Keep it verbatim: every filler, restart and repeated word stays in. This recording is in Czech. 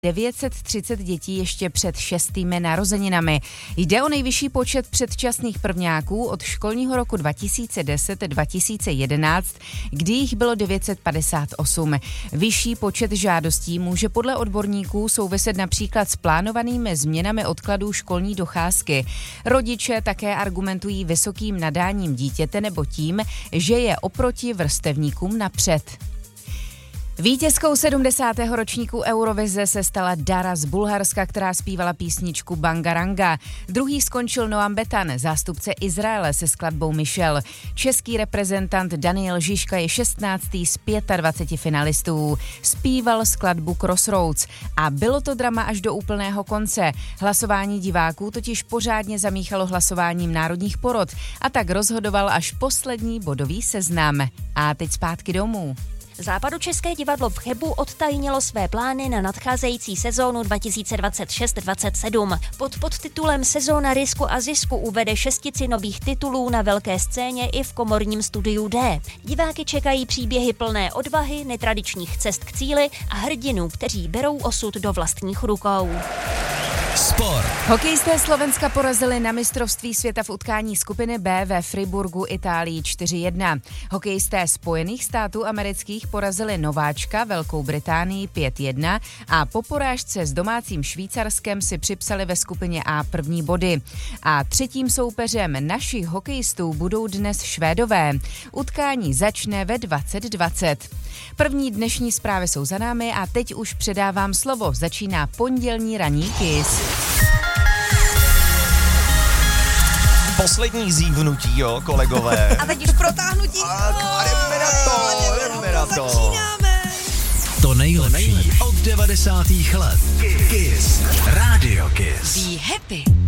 devět set třicet dětí ještě před šestými narozeninami. Jde o nejvyšší počet předčasných prvňáků od školního roku dva tisíce deset dva tisíce jedenáct, kdy jich bylo devět set padesát osm. Vyšší počet žádostí může podle odborníků souviset například s plánovanými změnami odkladů školní docházky. Rodiče také argumentují vysokým nadáním dítěte nebo tím, že je oproti vrstevníkům napřed. Vítězkou sedmdesátého ročníku Eurovize se stala Dara z Bulharska, která zpívala písničku Bangaranga. Druhý skončil Noam Betan, zástupce Izraele, se skladbou Michel. Český reprezentant Daniel Žižka je šestnáctý z dvaceti pěti finalistů. Zpíval skladbu Crossroads a bylo to drama až do úplného konce. Hlasování diváků totiž pořádně zamíchalo hlasováním národních porod a tak rozhodoval až poslední bodový seznam. A teď zpátky domů. Západočeské divadlo v Chebu odtajnilo své plány na nadcházející sezónu dva tisíce dvacet šest dvacet sedm. Pod podtitulem Sezóna risku a zisku uvede šestici nových titulů na velké scéně i v komorním studiu D. Diváky čekají příběhy plné odvahy, netradičních cest k cíli a hrdinů, kteří berou osud do vlastních rukou. Sport. Hokejisté Slovenska porazili na mistrovství světa v utkání skupiny B ve Friburgu Itálii čtyři jedna. Hokejisté Spojených států amerických porazili nováčka Velkou Británii pět jedna a po porážce s domácím Švýcarskem si připsali ve skupině A první body. A třetím soupeřem našich hokejistů budou dnes Švédové. Utkání začne ve dvacet dvacet. První dnešní zprávy jsou za námi a teď už předávám slovo. Začíná pondělní ranní Kiss. Poslední zívnutí, jo, kolegové. A teď už protáhnutí. A, a jdeme na to, jdeme na to. Začínáme. To nejlepší od devadesátých let. Kiss. Radio Kiss. Be happy.